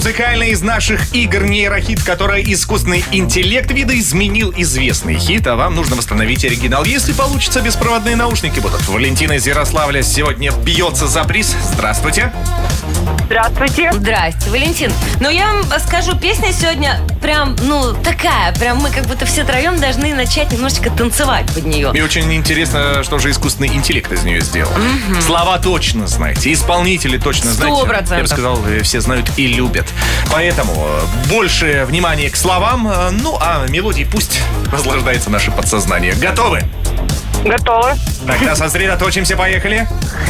музыкальный из наших игр нейрохит, который искусственный интеллект видоизменил известный хит, а вам нужно восстановить оригинал. Если получится, беспроводные наушники будут. Валентина из Ярославля сегодня бьется за приз. Здравствуйте. Здравствуйте. Здрасте, Валентин. Ну, я вам скажу, песня сегодня прям, такая. Прям мы как будто все троем должны начать немножечко танцевать под нее. И очень интересно, что же искусственный интеллект из нее сделал. Слова точно знаете, исполнители точно знаете. 100%. Я бы сказал, все знают и любят. Поэтому больше внимания к словам, а мелодии пусть наслаждается наше подсознание. Готовы? Готовы. Тогда сосредоточимся, поехали.